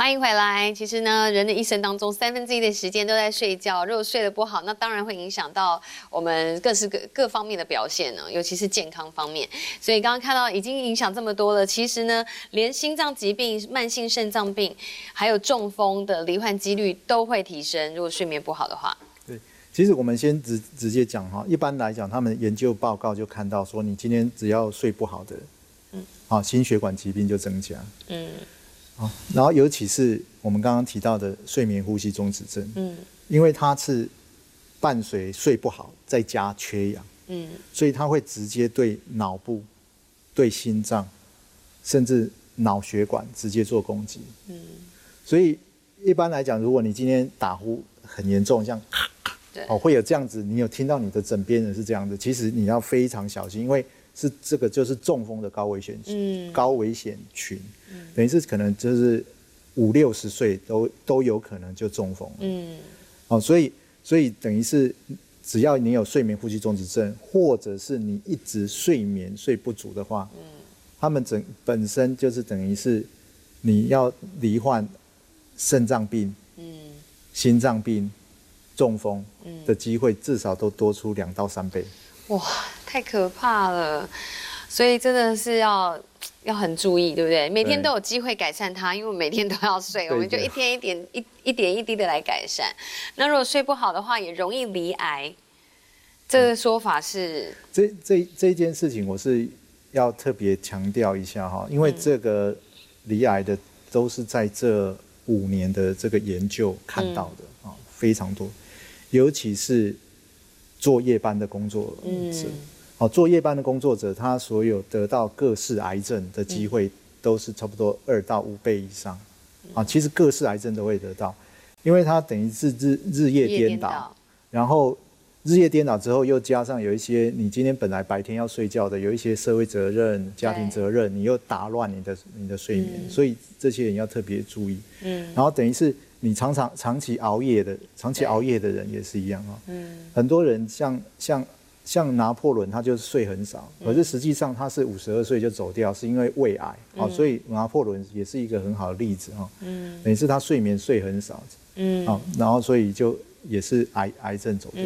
欢迎回来。其实呢，人的一生当中1/3的时间都在睡觉，如果睡得不好，那当然会影响到我们各方面的表现呢，尤其是健康方面。所以刚刚看到已经影响这么多了，其实呢，连心脏疾病、慢性肾脏病，还有中风的罹患几率都会提升，如果睡眠不好的话。 对，其实我们先直接讲哈，一般来讲，他们研究报告就看到说，你今天只要睡不好的，心血管疾病就增加。然后尤其是我们刚刚提到的睡眠呼吸中止症，因为它是伴随睡不好再加缺氧，所以它会直接对脑部、对心脏，甚至脑血管直接做攻击。所以一般来讲，如果你今天打呼很严重，像会有这样子，你有听到你的枕边人是这样子，其实你要非常小心，因为这个就是中风的高危险群，等于是可能就是50、60岁都有可能就中风了。所以等于是只要你有睡眠呼吸中止症，或者是你一直睡眠睡不足的话，他们本身就是等于是你要罹患肾脏病、心脏病、中风的机会至少都多出2到3倍。 哇，太可怕了！所以真的是要很注意，对不对？每天都有机会改善它，因为我每天都要睡，我们就一天一点一滴的来改善。那如果睡不好的话，也容易罹癌。这个说法是这件事情，我是要特别强调一下哈，因为这个罹癌的都是在这5年的这个研究看到的非常多，尤其是做夜班的工作者，做夜班的工作者，他所有得到各式癌症的机会都是差不多2到5倍以上，其实各式癌症都会得到，因为他等于是日夜颠倒，然后日夜颠倒之后，又加上有一些你今天本来白天要睡觉的，有一些社会责任、家庭责任，你又打乱你的睡眠，所以这些人要特别注意。然后等于是你长期熬夜的人也是一样很多人像拿破仑，他就睡很少，可是实际上他是52岁就走掉，是因为胃癌所以拿破仑也是一个很好的例子等于是他睡眠睡很少然后所以就也是癌症走掉。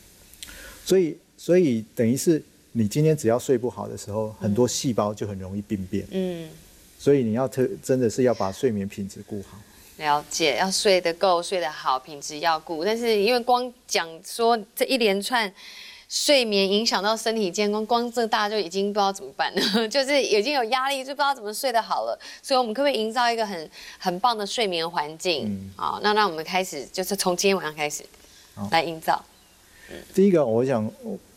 所以等于是你今天只要睡不好的时候，很多细胞就很容易病变。所以你要真的是要把睡眠品质顾好。 了解，要睡得够，睡得好，品质要顾。但是因为光讲说这一连串睡眠影响到身体健康，光这大家就已经不知道怎么办了，就是已经有压力，就不知道怎么睡得好了。所以我们可不可以营造一个很棒的睡眠环境？好，那让我们开始，就是从今天晚上开始来营造。 第一个，我想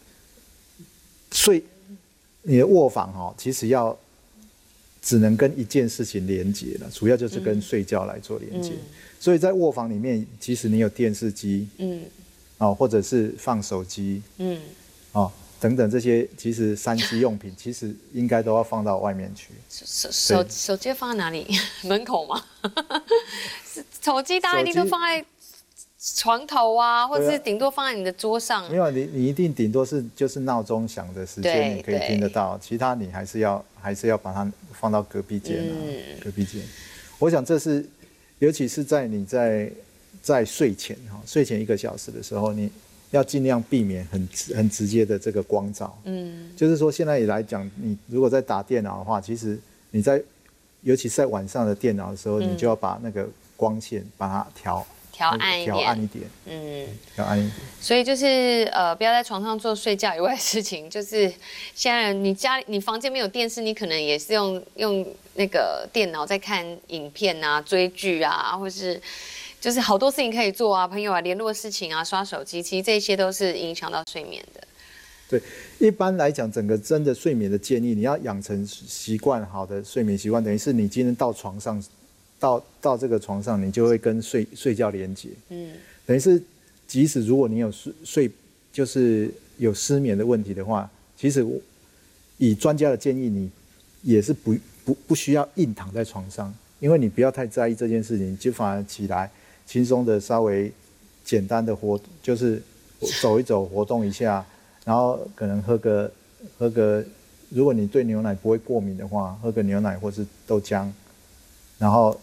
你的卧房其实只能跟一件事情连接了，主要就是跟睡觉来做连接。所以在卧房里面，其实你有电视机，或者是放手机，等等这些，其实3C 用品，其实应该都要放到外面去。 手机放在哪里？门口吗？手机大家一定都放在床头或者是顶多放在你的桌上。 没有，你一定顶多就是闹钟响的时间你可以听得到，其他你还是要把它放到隔壁间隔壁间。我想这是，尤其是你在睡前1个小时的时候，你要尽量避免很直接的这个光照。就是说现在也来讲，你如果在打电脑的话，其实尤其是在晚上的电脑的时候，你就要把那个光线把它调暗一点。调暗一点。所以就是不要在床上做睡觉以外的事情。就是现在你房间没有电视，你可能也是用那个电脑在看影片追剧或是就是好多事情可以做朋友联络事情刷手机，其实这些都是影响到睡眠的。 对，一般来讲，整个真的睡眠的建议，你要养成好的睡眠习惯，等于是你今天到床上。到这个床上，你就会跟睡觉连接。等于是，即使如果你有就是有失眠的问题的话，其实以专家的建议，你也是不需要硬躺在床上，因为你不要太在意这件事情，就反而起来轻松的稍微简单的就是走一走，活动一下，然后可能喝个，如果你对牛奶不会过敏的话，喝个牛奶或是豆浆，然后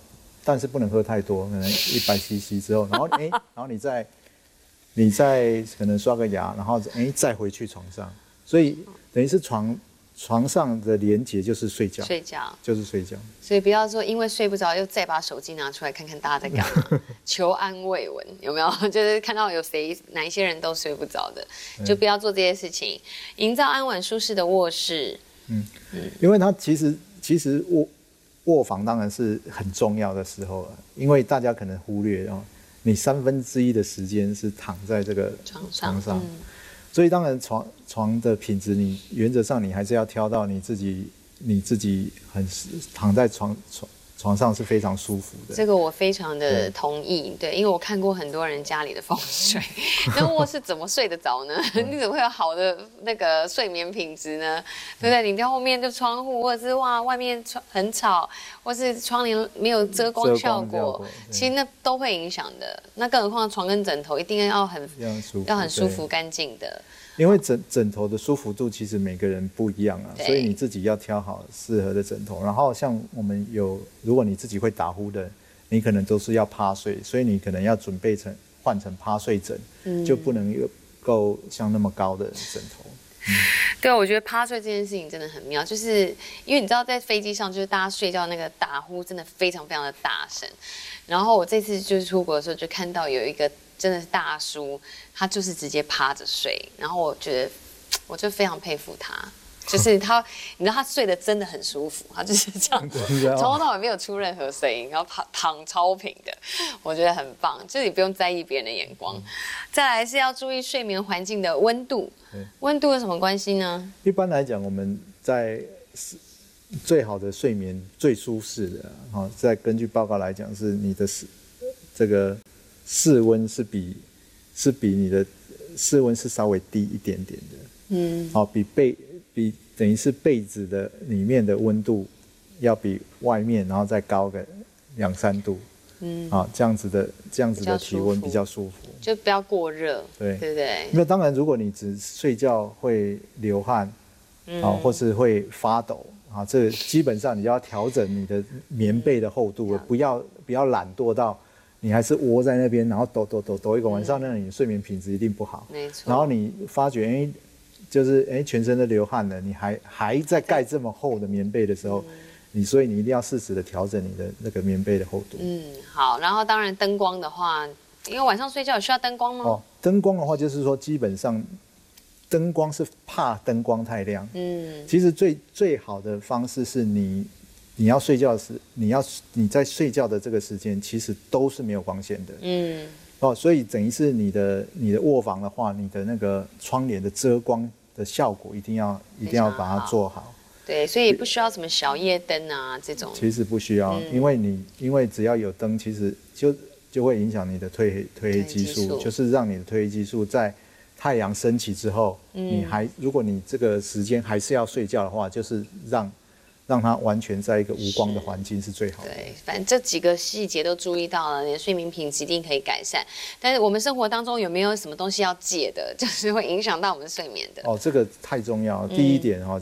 但是不能喝太多，可能100cc 之后，然后然后你再可能刷个牙，然后再回去床上，所以等于是床上的连结就是睡觉，就是睡觉。 所以不要说因为睡不着又再把手机拿出来看看大家在干嘛，求安慰文有没有？就是看到有哪一些人都睡不着的，就不要做这些事情，营造安稳舒适的卧室。 因为它其实卧房当然是很重要的时候了，因为大家可能忽略你1/3的时间是躺在这个床上。所以当然床的品质，你原则上你还是要挑到你自己躺在床上是非常舒服的。 这个我非常的同意，对，因为我看过很多人家里的风水，那卧室怎么睡得着呢？你怎么会有好的那个睡眠品质呢？对不对？你在后面就窗户，或者是外面很吵，或是窗帘没有遮光效果，其实那都会影响的。那更何况床跟枕头一定要很舒服干净的。 因为枕头的舒服度其实每个人不一样啊，所以你自己要挑好适合的枕头。然后像我们如果你自己会打呼的，你可能都是要趴睡，所以你可能要准备换成趴睡枕，就不能够像那么高的枕头。 对，我觉得趴睡这件事情真的很妙，就是因为你知道在飞机上，就是大家睡觉那个打呼真的非常非常的大声。然后我这次就是出国的时候，就看到有一个真的是大叔，他就是直接趴着睡，然后我就非常佩服他，就是他，你知道他睡得真的很舒服，他就是这样，从头到尾没有出任何声音，然后躺超平的，我觉得很棒，就是你不用在意别人的眼光。再来是要注意睡眠环境的温度，温度有什么关系呢？ 一般来讲，我们在最好的睡眠最舒适的再根据报告来讲，是你的这个室温是比你的室温是稍微低一点点的，比等于是被子的里面的温度要比外面然后再高个2-3度，这样子的体温比较舒服， 就不要过热，对不对？ 那当然，如果你只睡觉会流汗，或是会发抖。这个基本上你就要调整你的棉被的厚度了，不要懒惰到你还是窝在那边，然后抖一个晚上，那你睡眠品质一定不好。 没错。 然后你发觉就是全身都流汗了，你还在盖这么厚的棉被的时候，所以你一定要适时的调整你的那个棉被的厚度。 好。然后当然灯光的话，因为晚上睡觉有需要灯光吗？ 灯光的话就是说基本上。灯光是怕灯光太亮，其实最好的方式是你要睡觉时，你在睡觉的这个时间其实都是没有光线的，所以等于是你的卧房的话，你的那个窗帘的遮光的效果一定要把它做好。 对，所以不需要什么小夜灯啊这种。 其实不需要，因为只要有灯，其实就会影响你的褪黑激素，就是让你的褪黑激素在太阳升起之后，如果你这个时间还是要睡觉的话，就是让它完全在一个无光的环境是最好的。 对，反正这几个细节都注意到了，你的睡眠品质一定可以改善。但是我们生活当中有没有什么东西要戒的，就是会影响到我们睡眠的？ 这个太重要了。第一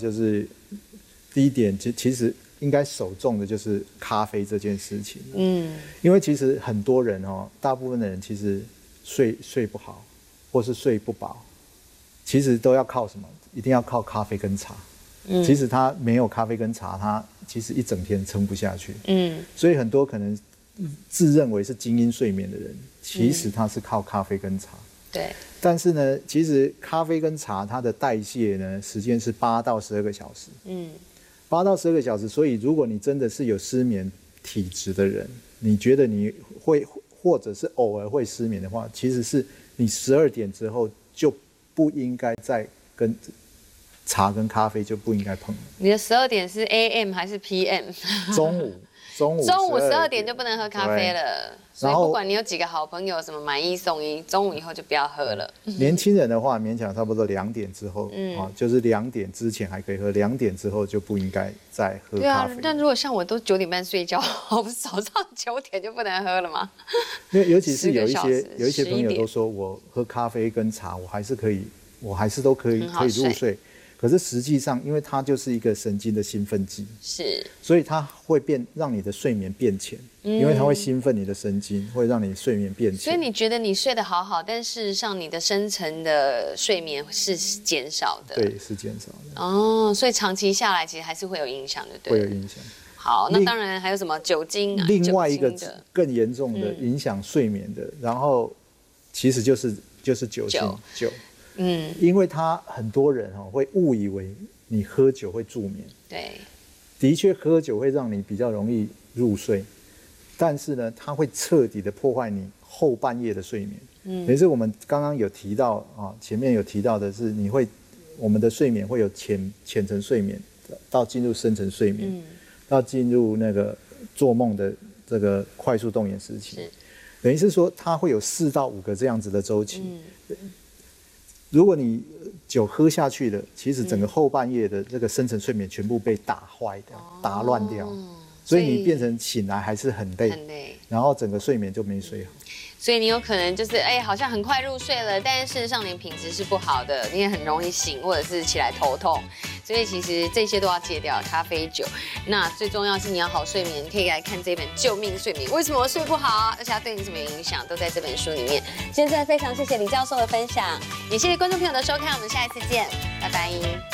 点其实应该首重的就是咖啡这件事情。因为其实很多人大部分的人其实睡不好。或是睡不饱，其实都要靠什么？一定要靠咖啡跟茶。其实他没有咖啡跟茶，他其实一整天撑不下去。所以很多可能自认为是精英睡眠的人，其实他是靠咖啡跟茶。 对。 但是呢，其实咖啡跟茶它的代谢呢，时间是8到12个小时。8到12个小时，所以如果你真的是有失眠体质的人，你觉得你会或者是偶尔会失眠的话，其实是。你12点之后就不应该再跟茶跟咖啡就不应该碰。 你的12点是 AM 还是 PM？ 中午 12点就不能喝咖啡了。所以不管你有几个好朋友，什么买1送1，中午以后就不要喝了。 年轻人的话，勉强差不多2点之后，就是2点之前还可以喝，2点之后就不应该再喝咖啡。 但如果像我都9点半睡觉，我不是早上9点就不能喝了吗？ 因为尤其是有一些朋友都说，我喝咖啡跟茶，我还是都可以入睡。可可是实际上，因为它就是一个神经的兴奋剂， 是， 所以它会让你的睡眠变浅，因为它会兴奋你的神经，会让你睡眠变浅。 所以你觉得你睡得好好，但事实上你的深层的睡眠是减少的。 对，是减少的。 哦，所以长期下来其实还是会有影响的，对。 会有影响。 好，那当然还有什么酒精啊？ 另外一个更严重的影响睡眠的，然后其实就是酒精。因为他很多人会误以为你喝酒会助眠， 对， 的确喝酒会让你比较容易入睡，但是呢，它会彻底的破坏你后半夜的睡眠。也是我们刚刚有提到前面有提到的是，我们的睡眠会有浅层睡眠，到进入深层睡眠，到进入那个做梦的这个快速动眼时期，等于是说它会有4到5个这样子的周期。如果你酒喝下去了，其实整个后半夜的这个深层睡眠全部被打坏掉、打乱掉，所以你变成醒来还是很累，然后整个睡眠就没睡好。 所以你有可能就是好像很快入睡了，但是事实上你品质是不好的，你也很容易醒，或者是起来头痛。所以其实这些都要戒掉，咖啡酒。那最重要是你要好睡眠，可以来看这本《救命睡眠》，为什么睡不好，而且它对你什么影响，都在这本书里面。现在非常谢谢李教授的分享，也谢谢观众朋友的收看，我们下一次见，拜拜。